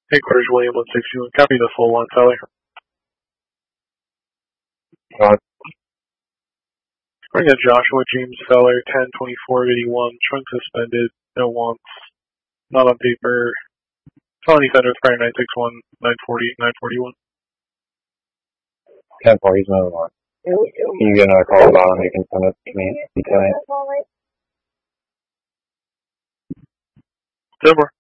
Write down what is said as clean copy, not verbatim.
Headquarters William 161. Copy the full on Feller. We got Joshua James Feller, 10/24/81. Trunk suspended. No wants. Not on paper. Felony offender with prior 961, 940, 941. 10-4, he's another one. You get another call about him, you can send it to me tonight. 10-4.